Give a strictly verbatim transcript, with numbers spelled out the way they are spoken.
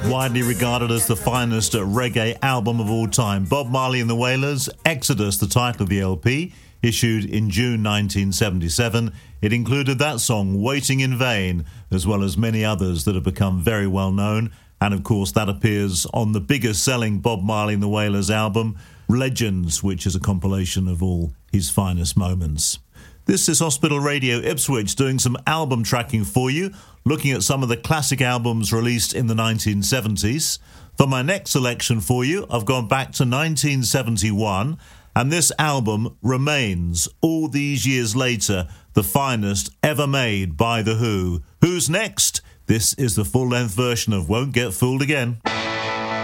Widely regarded as the finest reggae album of all time, Bob Marley and the Wailers, Exodus, the title of the L P, issued in June nineteen seventy-seven. It included that song, Waiting in Vain, as well as many others that have become very well known. And of course, that appears on the biggest selling Bob Marley and the Wailers album, Legends, which is a compilation of all his finest moments. This is Hospital Radio Ipswich doing some album tracking for you, looking at some of the classic albums released in the nineteen seventies. For my next selection for you, I've gone back to nineteen seventy-one, and this album remains, all these years later, the finest ever made by The Who. Who's next? This is the full-length version of Won't Get Fooled Again.